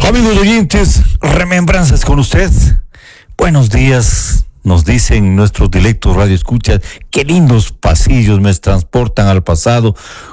Amigos oyentes, remembranzas con usted. Buenos días, nos dicen nuestros directos radioescuchas. Qué lindos pasillos me transportan al pasado,